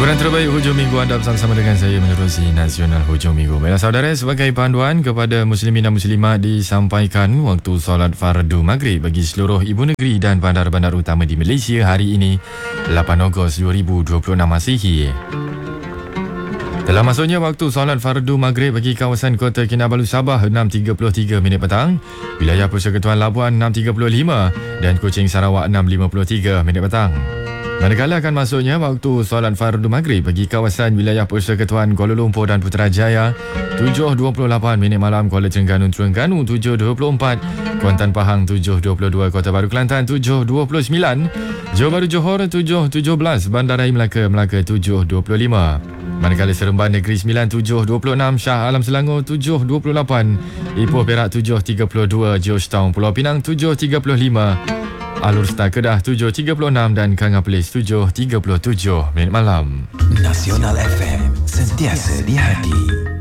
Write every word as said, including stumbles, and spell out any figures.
Hiburan terbaik hujung minggu anda bersama dengan saya menerusi Nasional Hujung Minggu. Baiklah saudara, sebagai panduan kepada muslimin dan muslimat disampaikan waktu solat fardu maghrib bagi seluruh ibu negeri dan bandar-bandar utama di Malaysia hari ini lapan Ogos dua ribu dua puluh enam Masihi. Telah masuknya waktu solat fardu maghrib bagi kawasan Kota Kinabalu Sabah enam tiga puluh tiga minit petang, wilayah Persekutuan Labuan enam tiga puluh lima dan Kuching Sarawak enam lima puluh tiga minit petang. Manakala akan masuknya waktu solat fardu maghrib bagi kawasan wilayah Persekutuan Kuala Lumpur dan Putrajaya tujuh dua puluh lapan minit malam, Kuala Terengganu Terengganu tujuh dua puluh empat, Kuantan Pahang tujuh dua puluh dua, Kota Baru Kelantan tujuh dua puluh sembilan, Johor Bahru Johor tujuh tujuh belas, Bandaraya Melaka Melaka tujuh dua puluh lima. Manakala Seremban Negeri Sembilan tujuh dua puluh enam, Shah Alam Selangor tujuh dua puluh lapan, Ipoh Perak tujuh tiga puluh dua, Georgetown Pulau Pinang tujuh tiga puluh lima, Alur Star Kedah tujuh tiga puluh enam dan Kanga Place tujuh tiga puluh tujuh minit malam. Nasional F M, sentiasa di hati.